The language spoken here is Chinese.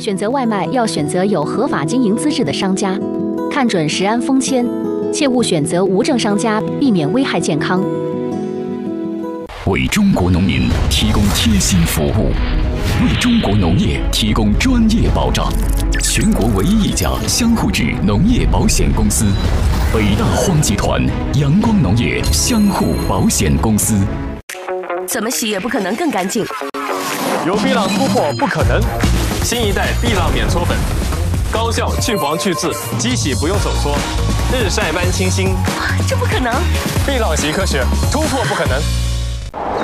选择外卖要选择有合法经营资质的商家，看准食安封签，切勿选择无证商家，避免危害健康。 为中国农民提供贴心服务，为中国农业提供专业保障。全国唯一一家相互制农业保险公司——北大荒集团阳光农业相互保险公司。 怎么洗也不可能更干净。 有碧浪突破不可能，新一代碧浪免搓粉，高效去黄去渍，机洗不用手搓，日晒般清新。 这不可能！ 碧浪习科学，突破不可能。